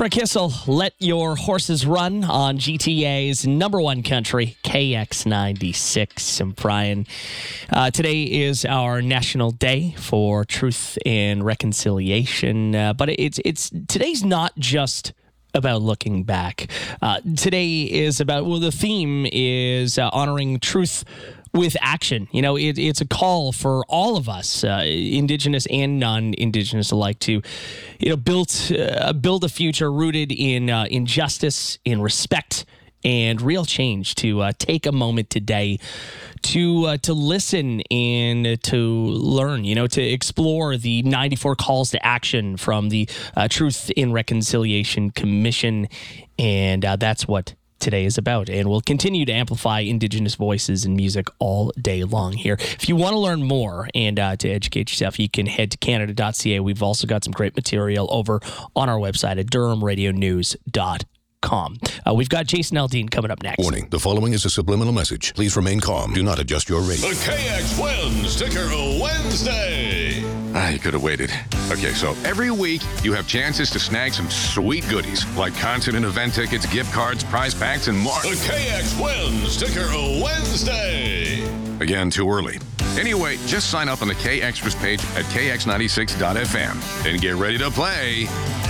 Brett Kissel, let your horses run on GTA's number one country, KX96. And Brian, today is our National Day for Truth and Reconciliation, but it's today's not just about looking back. Today is about, the theme is honoring truth with action. You know, it's a call for all of us, Indigenous and non-Indigenous alike, to, build a future rooted in justice, in respect, and real change. To take a moment today to listen and to learn. To explore the 94 calls to action from the Truth and Reconciliation Commission, and that's what today is about, and we'll continue to amplify Indigenous voices and music all day long here. If you want to learn more and to educate yourself, you can head to Canada.ca. We've also got some great material over on our website at DurhamRadioNews.com. We've got Jason Aldean coming up next. Warning, the following is a subliminal message. Please remain calm. Do not adjust your radio. The KX1 Sticker Wednesday. You could have waited. Okay, so every week you have chances to snag some sweet goodies like concert and event tickets, gift cards, prize packs, and more. The KX1 Sticker Wednesday. Again, too early. Anyway, just sign up on the K-Extras page at kx96.fm and get ready to play.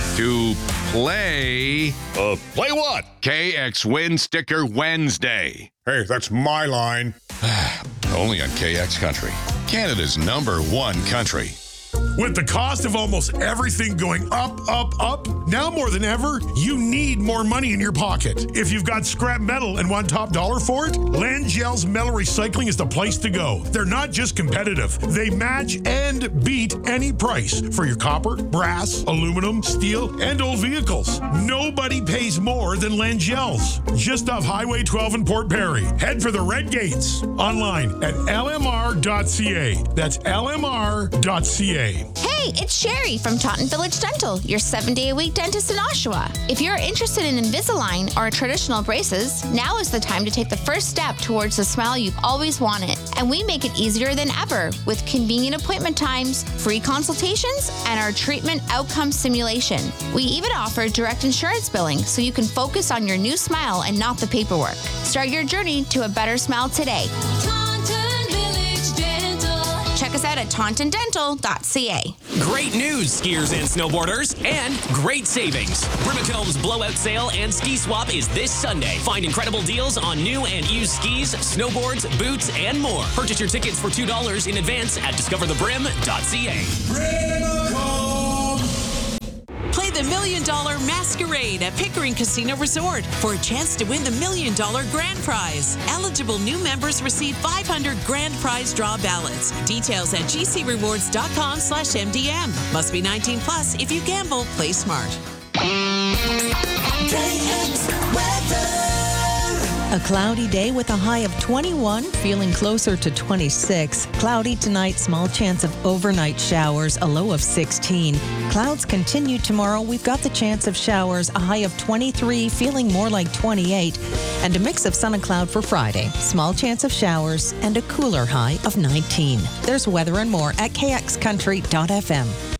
Play what? KX Sticker Wednesday. Hey, that's my line. Only on KX Country, Canada's number one country. With the cost of almost everything going up, now more than ever, you need more money in your pocket. If you've got scrap metal and want top dollar for it, Langell's Metal Recycling is the place to go. They're not just competitive. They match and beat any price for your copper, brass, aluminum, steel, and old vehicles. Nobody pays more than Langell's. Just off Highway 12 in Port Perry. Head for the Red Gates. Online at lmr.ca. That's lmr.ca. Hey, it's Sherry from Taunton Village Dental, your 7-day-a-week dentist in Oshawa. If you're interested in Invisalign or traditional braces, now is the time to take the first step towards the smile you've always wanted. And we make it easier than ever with convenient appointment times, free consultations, and our treatment outcome simulation. We even offer direct insurance billing so you can focus on your new smile and not the paperwork. Start your journey to a better smile today. Check us out at tauntondental.ca. Great news, skiers and snowboarders, and great savings. Brimacombe's blowout sale and ski swap is this Sunday. Find incredible deals on new and used skis, snowboards, boots, and more. Purchase your tickets for $2 in advance at discoverthebrim.ca. Play the $1 Million Masquerade at Pickering Casino Resort for a chance to win the $1 Million Grand Prize. Eligible new members receive 500 Grand Prize draw ballots. Details at gcrewards.com/MDM. Must be 19 plus. If you gamble, play smart. A cloudy day with a high of 21, feeling closer to 26. Cloudy tonight, small chance of overnight showers, a low of 16. Clouds continue tomorrow. We've got the chance of showers, a high of 23, feeling more like 28. And a mix of sun and cloud for Friday. Small chance of showers and a cooler high of 19. There's weather and more at kxcountry.fm.